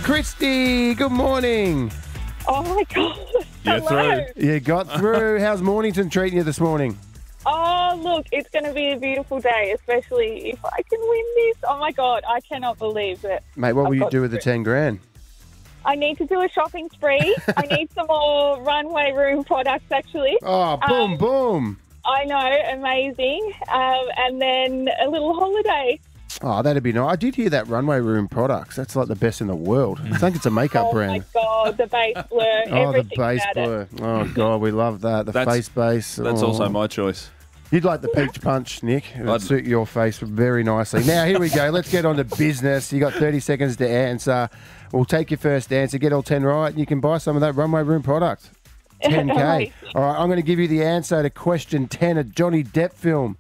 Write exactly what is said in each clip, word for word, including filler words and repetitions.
Christy, good morning. Oh, my God. You're Hello. through. You got through. How's Mornington treating you this morning? Oh, look, it's going to be a beautiful day, especially if I can win this. Oh, my God, I cannot believe it. Mate, what I've will you got do with the through. ten grand? I need to do a shopping spree. I need some more runway room products, actually. Oh, boom, Um, boom. I know, amazing. Um, and then a little holiday. Oh, that'd be nice. I did hear that Runway Room products. That's like the best in the world. I think it's a makeup Oh, brand. my God, the base blur, Oh, the everything base about it. blur. Oh, God, we love that. The That's- face base. That's Oh. also my choice. You'd like the peach punch, Nick. It would I'd- suit your face very nicely. Now, here we go. Let's get on to business. You got thirty seconds to answer. We'll take your first answer. Get all ten right, and you can buy some of that Runway Room product. ten K. Amazing. All right, I'm going to give you the answer to question ten, a Johnny Depp film.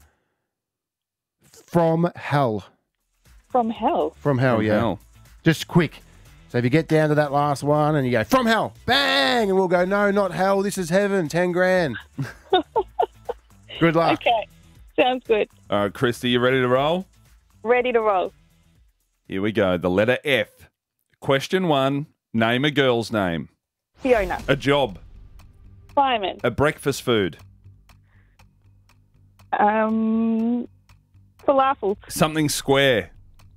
From Hell. From hell. From Hell, From yeah. hell. Just quick. So if you get down to that last one and you go, from hell, bang, and we'll go, no, not hell, this is heaven, ten grand. Good luck. Okay, sounds good. All right, Christy, you ready to roll? Ready to roll. Here we go. The letter F. Question one. Name a girl's name. Fiona. A job. Fireman. A breakfast food. Um, falafel. Something square.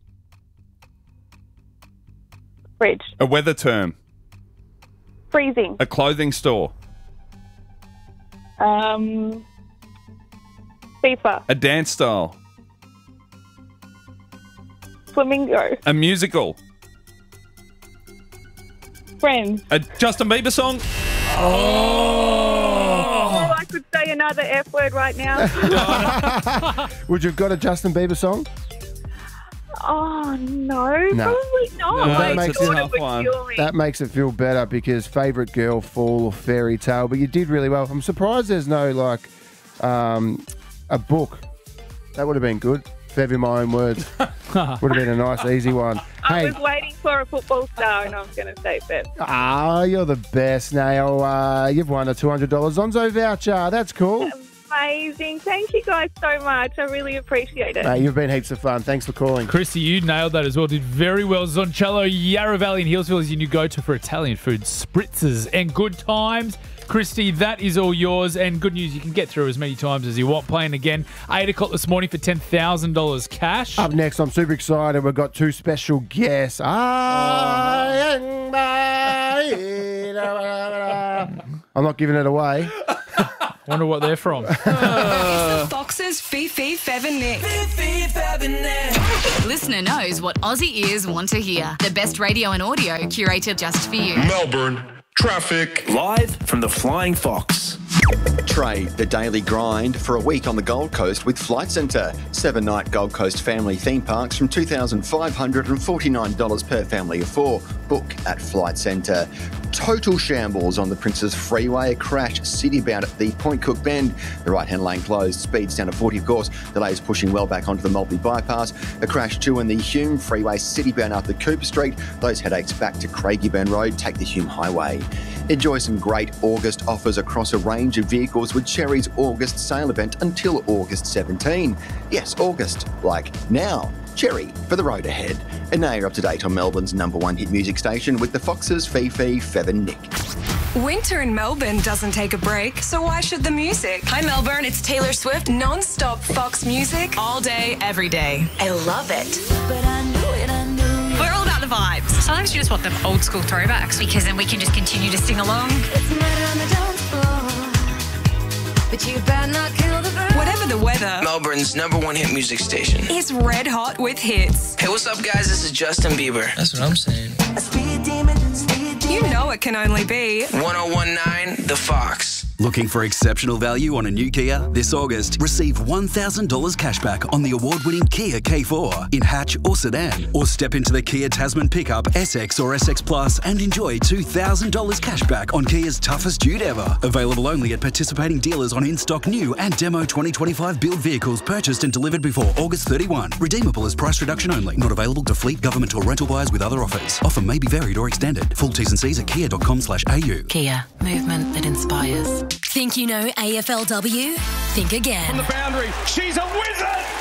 Fridge. A weather term. Freezing. A clothing store. Um, FIFA. A dance style. Flamingo. A musical. Friends. A Justin Bieber song. Oh, I could say another F word right now. Would you have got a Justin Bieber song? Oh, no, No. probably not. No, I that's thought a it tough would one. kill me. That makes it feel better because favourite girl, fall, or fairy tale. But you did really well. I'm surprised there's no, like, um, a book. That would have been good. Feb in my own words. Would have been a nice, easy one. I Hey, was waiting for a football star, and I was going to say Feb. ah, you're the best, Nail. Uh, you've won a two hundred dollars Zonzo voucher. That's cool. Amazing. Thank you guys so much. I really appreciate it. Uh, you've been heaps of fun. Thanks for calling. Christy, you nailed that as well. Did very well. Zoncello, Yarra Valley and Hillsville is your new go-to for Italian food, spritzes and good times. Christy, that is all yours. And good news, you can get through as many times as you want. Playing again, eight o'clock this morning for ten thousand dollars cash. Up next, I'm super excited. We've got two special guests. Ah, I'm not giving it away. Wonder what they're from. It's the Foxes, Fifi, Fev and Nick. Fifi, Fev and Nick. Listener knows what Aussie ears want to hear. The best radio and audio curated just for you. Melbourne traffic. Live from the Flying Fox. Trade the daily grind for a week on the Gold Coast with Flight Centre. Seven-night Gold Coast family theme parks from two thousand five hundred forty-nine dollars per family of four. Book at Flight Centre. Total shambles on the Princes Freeway. A crash city-bound at the Point Cook Bend. The right-hand lane closed. Speeds down to forty, of course. Delays pushing well back onto the Maltby Bypass. A crash too in the Hume Freeway city-bound up the Cooper Street. Those headaches back to Craigieburn Road. Take the Hume Highway. Enjoy some great August offers across a range of vehicles with Cherry's August sale event until August seventeenth. Yes, August, like now. Cherry for the road ahead. And now you're up to date on Melbourne's number one hit music station with the Foxes, Fifi, Fev and Nick. Winter in Melbourne doesn't take a break, so why should the music? Hi, Melbourne. It's Taylor Swift. Non-stop Fox music. All day, every day. I love it. But I knew it, I knew it. We're all about the vibes. Sometimes you just want them old school throwbacks because then we can just continue to sing along. It's murder on the dance floor. But you better not kill the girl. Whatever the weather, Melbourne's number one hit music station. is red hot with hits. Hey, what's up, guys? This is Justin Bieber. That's what I'm saying. A speed demon, speed demon. You know it can only be one oh one nine The Fox. Looking for exceptional value on a new Kia? This August, receive one thousand dollars cashback on the award-winning Kia K four in hatch or sedan. Or step into the Kia Tasman pickup, S X or S X Plus and enjoy two thousand dollars cashback on Kia's toughest dude ever. Available only at participating dealers on in-stock new and demo twenty twenty-five build vehicles purchased and delivered before August thirty-first. Redeemable as price reduction only. Not available to fleet, government or rental buyers with other offers. Offer may be varied or extended. Full T's and C's at kia dot com slash a u. Kia. Movement that inspires. Think you know A F L W? Think again. From the boundary, she's a wizard!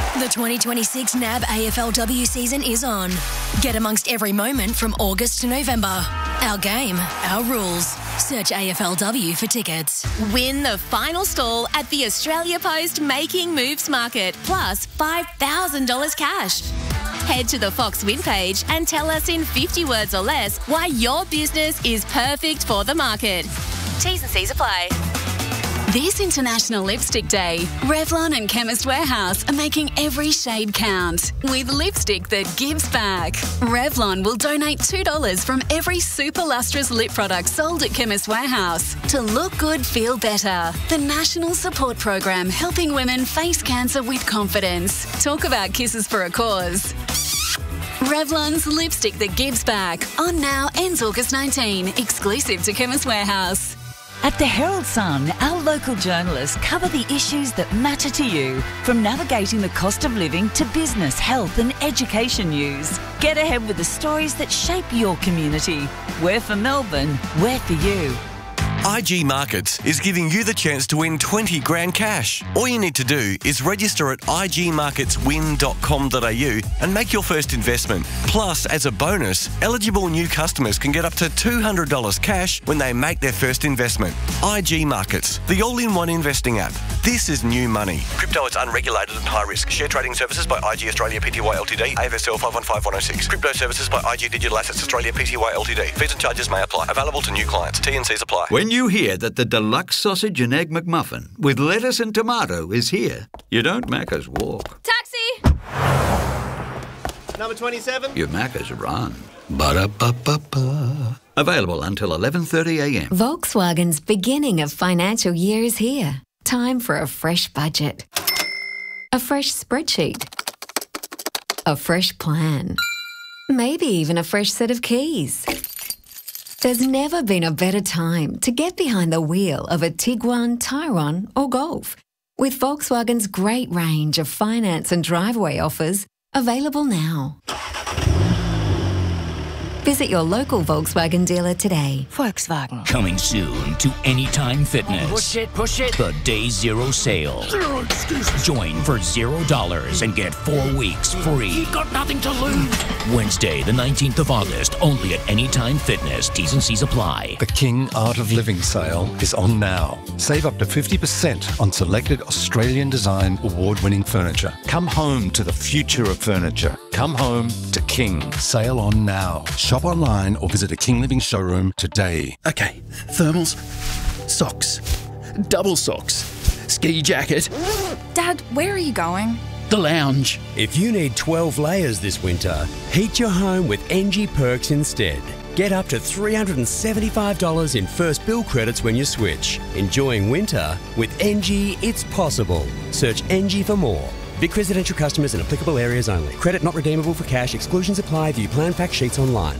The twenty twenty-six N A B A F L W season is on. Get amongst every moment from August to November. Our game, our rules. Search A F L W for tickets. Win the final stall at the Australia Post Making Moves Market, plus five thousand dollars cash. Head to the Fox Win page and tell us in fifty words or less why your business is perfect for the market. T's and C's apply. This International Lipstick Day, Revlon and Chemist Warehouse are making every shade count with lipstick that gives back. Revlon will donate two dollars from every super lustrous lip product sold at Chemist Warehouse to look good, feel better. The national support program helping women face cancer with confidence. Talk about kisses for a cause. Revlon's Lipstick That Gives Back. On now, ends August nineteenth. Exclusive to Chemist Warehouse. At the Herald Sun, our local journalists cover the issues that matter to you, from navigating the cost of living to business, health and education news. Get ahead with the stories that shape your community. We're for Melbourne, we're for you. I G Markets is giving you the chance to win twenty grand cash. All you need to do is register at i g markets win dot com dot a u and make your first investment. Plus, as a bonus, eligible new customers can get up to two hundred dollars cash when they make their first investment. I G Markets, the all-in-one investing app. This is new money. Crypto is unregulated and high risk. Share trading services by I G Australia Pty Ltd, A F S L five one five one oh six. Crypto services by I G Digital Assets Australia Pty Ltd. Fees and charges may apply. Available to new clients. T and Cs apply. When you hear that the deluxe sausage and egg McMuffin with lettuce and tomato is here, you don't Macca's walk. Taxi! Number twenty-seven. You Macca's run. Ba-da-ba-ba-ba. Available until eleven thirty a m. Volkswagen's beginning of financial year is here. Time for a fresh budget. A fresh spreadsheet. A fresh plan. Maybe even a fresh set of keys. There's never been a better time to get behind the wheel of a Tiguan, Tyrone or Golf. With Volkswagen's great range of finance and driveway offers available now. Visit your local Volkswagen dealer today. Volkswagen. Coming soon to Anytime Fitness. Push it, push it. The Day Zero Sale. Zero excuses. Join for zero dollars and get four weeks free. You've got nothing to lose. Wednesday, the nineteenth of August, only at Anytime Fitness. T's and C's apply. The King Art of Living sale is on now. Save up to fifty percent on selected Australian design award-winning furniture. Come home to the future of furniture. Come home to King. Sale on now. Shop online or visit a King Living showroom today. Okay, thermals, socks, double socks, ski jacket. Dad, where are you going? The lounge. If you need twelve layers this winter, heat your home with N G Perks instead. Get up to three hundred seventy-five dollars in first bill credits when you switch. Enjoying winter with N G, it's possible. Search N G for more. Vic residential customers in applicable areas only. Credit not redeemable for cash. Exclusions apply. View plan fact sheets online.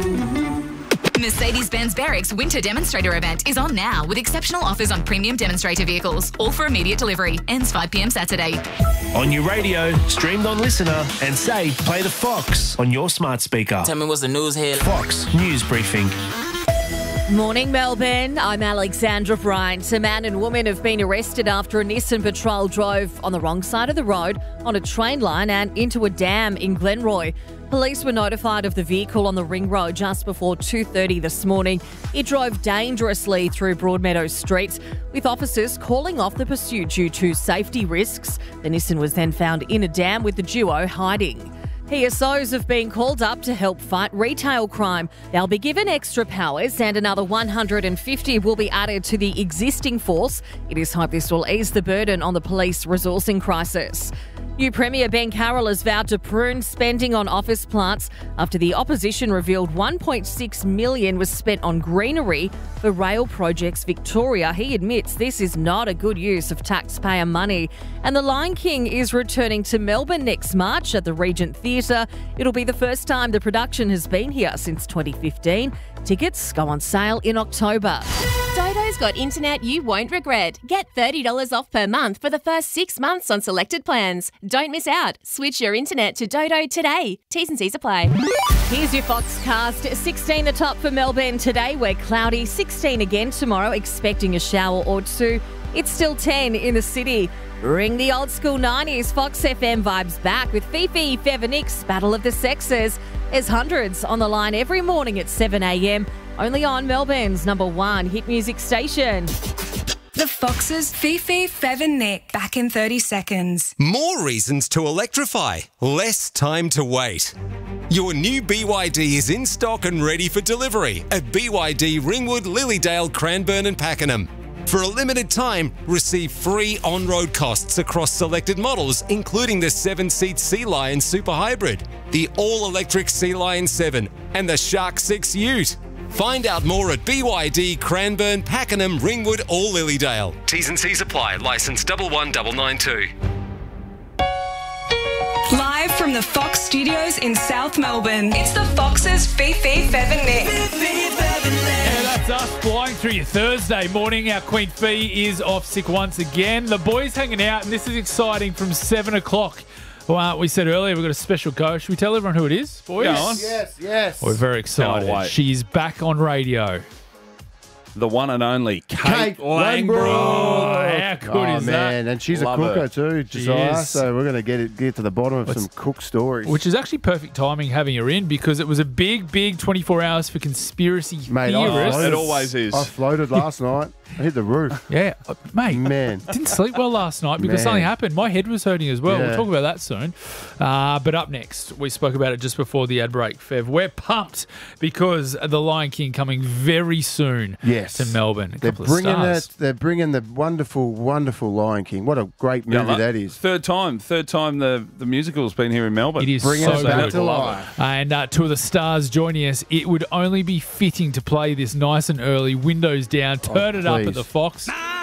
Mercedes-Benz Barracks Winter Demonstrator event is on now with exceptional offers on premium demonstrator vehicles, all for immediate delivery. Ends five p m Saturday. On your radio, streamed on Listener, and say, play the Fox on your smart speaker. Tell me what's the news here. Fox News Briefing. Morning, Melbourne. I'm Alexandra Bryant. A man and woman have been arrested after a Nissan Patrol drove on the wrong side of the road on a train line and into a dam in Glenroy. Police were notified of the vehicle on the ring road just before two thirty this morning. It drove dangerously through Broadmeadows streets, with officers calling off the pursuit due to safety risks. The Nissan was then found in a dam with the duo hiding. P S Os have been called up to help fight retail crime. They'll be given extra powers and another one hundred fifty will be added to the existing force. It is hoped this will ease the burden on the police resourcing crisis. New Premier Ben Carroll has vowed to prune spending on office plants after the opposition revealed one point six million dollars was spent on greenery for Rail Projects Victoria. He admits this is not a good use of taxpayer money. And The Lion King is returning to Melbourne next March at the Regent Theatre. It'll be the first time the production has been here since twenty fifteen. Tickets go on sale in October. Dodo's got internet you won't regret. Get thirty dollars off per month for the first six months on selected plans. Don't miss out. Switch your internet to Dodo today. T's and C's apply. Here's your Foxcast. sixteen the top for Melbourne today. We're cloudy. sixteen again tomorrow. Expecting a shower or two. It's still ten in the city. Bring the old school nineties Fox F M vibes back with Fifi Fevenik's Battle of the Sexes. There's hundreds on the line every morning at seven a.m. only on Melbourne's number one hit music station. The Foxes, Fifi, Fev and Nick, back in thirty seconds. More reasons to electrify. Less time to wait. Your new B Y D is in stock and ready for delivery at B Y D Ringwood, Lilydale, Cranbourne and Pakenham. For a limited time, receive free on-road costs across selected models, including the seven-seat Sea Lion Super Hybrid, the all-electric Sea Lion seven and the Shark six Ute. Find out more at B Y D, Cranbourne, Pakenham, Ringwood or Lilydale. T's and C's apply. Licence one one nine nine two. Live from the Fox Studios in South Melbourne, it's the Foxes, Fifi, Fev and Nick. Yeah, that's us flying through your Thursday morning. Our Queen Fee is off sick once again. The boys hanging out, and this is exciting from seven o'clock. Well, uh, we said earlier we've got a special go. Should we tell everyone who it is, boys? Go on. Yes, yes. We're very excited. Can't wait. She's back on radio. The one and only Kate, Kate Langbrook. Oh, how good oh, is man. that? And she's Love a cooker her. too, She Josiah. is. So we're going to get it, get to the bottom of What's- some cook stories. Which is actually perfect timing having her in because it was a big, big twenty-four hours for conspiracy Mate, I theorists. floated- It always is. I floated last night. I hit the roof. Yeah, uh, mate. Man. Didn't sleep well last night because Man. something happened. My head was hurting as well. Yeah. We'll talk about that soon. Uh, but up next, we spoke about it just before the ad break, Fev. We're pumped because The Lion King coming very soon Yes. to Melbourne. A They're couple bringing of stars. it. They're bringing the wonderful, wonderful Lion King. What a great Yeah, movie like, that is. Third time. Third time the, the musical's been here in Melbourne. It is Bringing so it back good. to life. And uh, two of the stars joining us. It would only be fitting to play this nice and early, windows down, turn Oh, it up at please. the Fox.